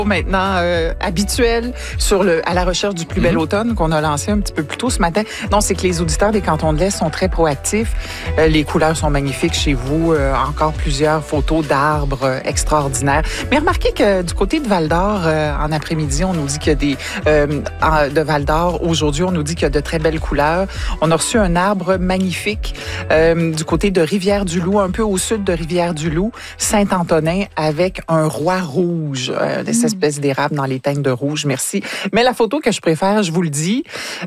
Maintenant habituel à la recherche du plus bel automne qu'on a lancé un petit peu plus tôt ce matin. Non, c'est que les auditeurs des Cantons de l'Est sont très proactifs. Les couleurs sont magnifiques chez vous. Encore plusieurs photos d'arbres extraordinaires. Mais remarquez que du côté de Val-d'Or, en après-midi, on nous dit qu'il y a de Val-d'Or, aujourd'hui, on nous dit qu'il y a de très belles couleurs. On a reçu un arbre magnifique du côté de Rivière-du-Loup, un peu au sud de Rivière-du-Loup, Saint-Antonin, avec un roi rouge, des espèces d'érable dans les teintes de rouge. Merci. Mais la photo que je préfère, je vous le dis,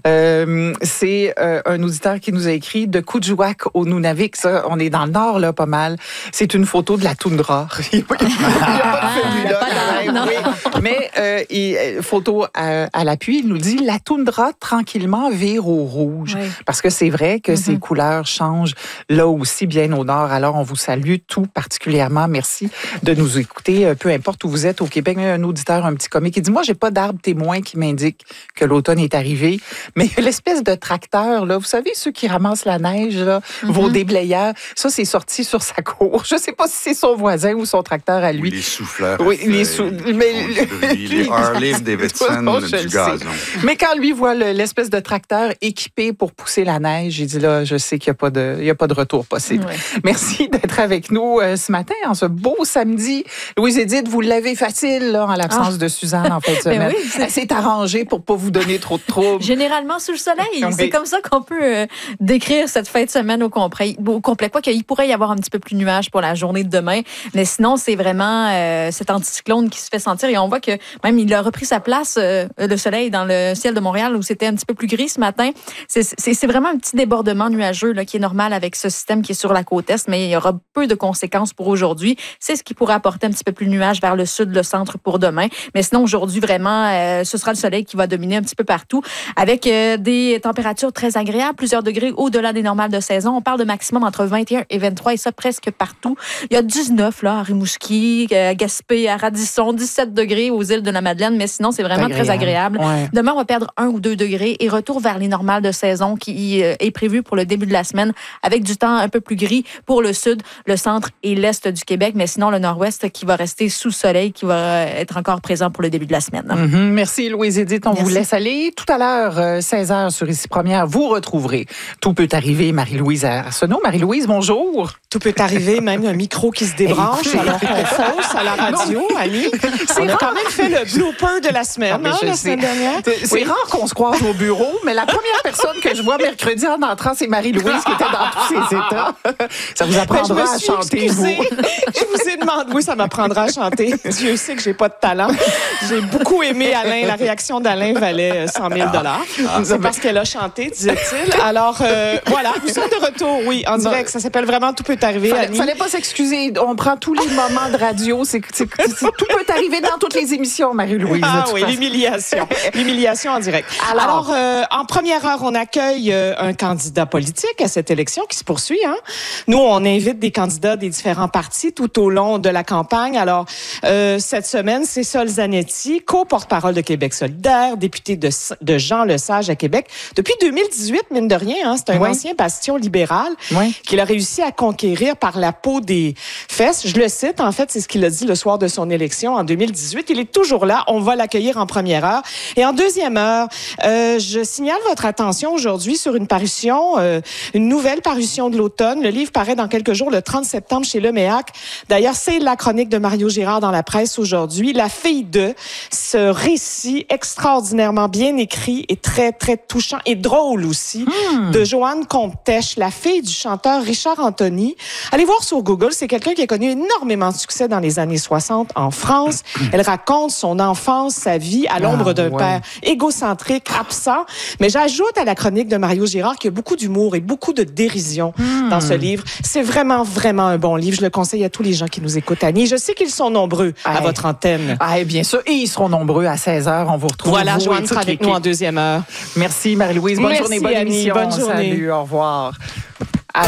c'est un auditeur qui nous a écrit de Coudjouac au Nunavik. Ça, on est dans le nord, là, pas mal. C'est une photo de la toundra. Il n'y a pas de celui-là. Mais photo à l'appui, il nous dit la toundra tranquillement vire au rouge. Oui. Parce que c'est vrai que ces couleurs changent là aussi bien au nord. Alors, on vous salue tout particulièrement. Merci de nous écouter, peu importe où vous êtes au Québec. Un auditeur, un petit comique, il dit, moi, j'ai pas d'arbre témoin qui m'indique que l'automne est arrivé. Mais l'espèce de tracteur, là, vous savez, ceux qui ramassent la neige, là, vos déblayeurs, ça, c'est sorti sur sa cour. Je sais pas si c'est son voisin ou son tracteur à lui. Ou les souffleurs. Oui, les les Harley-Davidson du gazon. Mais quand lui voit l'espèce de tracteur équipé pour pousser la neige, il dit là, je sais qu'il n'y a pas de retour possible. Ouais. Merci d'être avec nous ce matin, en ce beau samedi. Louise-Édith, vous l'avez facile là, en l'absence de Suzanne en fin de semaine. Oui, elle s'est arrangée pour pas vous donner trop de troubles. Généralement sous le soleil. C'est comme ça qu'on peut décrire cette fin de semaine au complet. Quoi qu'il pourrait y avoir un petit peu plus de nuages pour la journée de demain. Mais sinon, c'est vraiment cet anticyclone qui se fait sentir. Et on voit que même il a repris sa place, le soleil, dans le ciel de Montréal où c'était un petit peu plus gris ce matin. C'est vraiment un petit débordement nuageux là, qui est normal avec ce système qui est sur la côte est, mais il y aura peu de conséquences pour aujourd'hui. C'est ce qui pourrait apporter un petit peu plus de nuages vers le sud, le centre pour demain. Mais sinon, aujourd'hui, vraiment, ce sera le soleil qui va dominer un petit peu partout avec des températures très agréables, plusieurs degrés au-delà des normales de saison. On parle de maximum entre 21 et 23 et ça presque partout. Il y a 19 là, à Rimouski, à Gaspé, à Radisson, 17 degrés aux îles de la Madeleine, mais sinon, c'est vraiment très agréable. Ouais. Demain, on va perdre 1 ou 2 degrés et retour vers les normales de saison qui est prévu pour le début de la semaine avec du temps un peu plus gris pour le sud, le centre et l'est du Québec, mais sinon, le nord-ouest qui va rester sous soleil, qui va être encore présent pour le début de la semaine. Merci, Louise-Édith. On vous laisse aller. Tout à l'heure, 16h sur Ici Première, vous retrouverez Tout peut arriver, Marie-Louise Arsenault. Marie-Louise, bonjour. Tout peut arriver, même un micro qui se débranche alors qu'on fausse à la radio, Annie. On a quand même fait le blooper de la semaine, la semaine dernière. C'est rare qu'on se croise au bureau, mais la première personne que je vois mercredi en entrant, c'est Marie-Louise qui était dans tous ses états. Ça vous apprendra à chanter, vous. Je vous ai demandé, oui, ça m'apprendra à chanter. Dieu sait que j'ai pas de talent. J'ai beaucoup aimé Alain. La réaction d'Alain valait 100 000 $. C'est parce qu'elle a chanté, disait-il. Alors, voilà, nous sommes de retour, oui, en direct. Ça s'appelle vraiment Tout peut arriver, Annie. Fallait pas s'excuser. On prend tous les moments de radio. Tout peut arriver dans toutes les émissions, Marie-Louise. Ah oui, l'humiliation. L'humiliation en direct. Alors en première heure, on accueille un candidat politique à cette élection qui se poursuit. Nous, on invite des candidats des différents partis tout au long de la campagne. Alors, cette semaine, c'est Sol Zanetti, co-porte-parole de Québec solidaire, député de Jean Lesage à Québec. Depuis 2018, mine de rien, c'est un ancien bastion libéral qu'il a réussi à conquérir par la peau des fesses. Je le cite, en fait, c'est ce qu'il a dit le soir de son élection en 2018. Il est toujours là. On va l'accueillir en première heure. Et en deuxième heure, je signale votre attention aujourd'hui sur une parution, une nouvelle parution de l'automne. Le livre paraît dans quelques jours, le 30 septembre, chez Leméac. D'ailleurs, c'est la chronique de Mario Girard dans la presse aujourd'hui. La fille de ce récit extraordinairement bien écrit et très, très touchant et drôle aussi de Joanne Comtèche, la fille du chanteur Richard Anthony. Allez voir sur Google, c'est quelqu'un qui a connu énormément de succès dans les années 60 en France. Elle raconte son enfance, sa vie à l'ombre d'un père égocentrique, absent. Mais j'ajoute à la chronique de Mario Girard qu'il y a beaucoup d'humour et beaucoup de dérision dans ce livre. C'est vraiment, vraiment un bon livre. Je le conseille à tous les gens qui nous écoutent, Annie. Je sais qu'ils sont nombreux à votre antenne. Bien sûr. Et ils seront nombreux à 16h. On vous retrouve. Voilà, Joanne sera avec nous en deuxième heure. Merci, Marie-Louise. Bonne journée, bonne Annie, émission. bonne journée. Salut, au revoir.